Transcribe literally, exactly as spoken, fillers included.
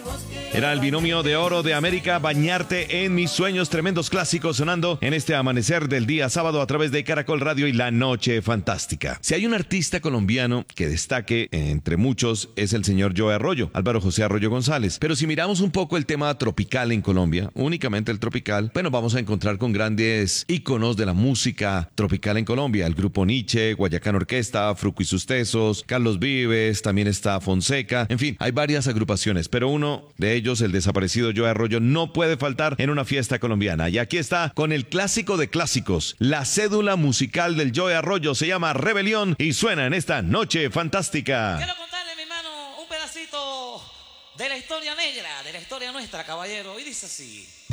Era el binomio de oro de América, Bañarte en mis sueños, tremendos clásicos sonando en este amanecer del día sábado a través de Caracol Radio y La Noche Fantástica. Si hay un artista colombiano que destaque entre muchos es el señor Joe Arroyo, Álvaro José Arroyo González. Pero si miramos un poco el tema tropical en Colombia, únicamente el tropical, bueno, vamos a encontrar con grandes íconos de la música tropical en Colombia. El grupo Nietzsche, Guayacán Orquesta, Fruco y sus Tesos, Carlos Vives, también está Fonseca, en fin, hay varias agrupaciones, pero uno de ellos, el desaparecido Joe Arroyo, no puede faltar en una fiesta colombiana. Y aquí está con el clásico de clásicos, la cédula musical del Joe Arroyo, se llama Rebelión y suena en esta Noche Fantástica. Quiero contarle, mi hermano, un pedacito de la historia negra, de la historia nuestra, caballero, y dice así.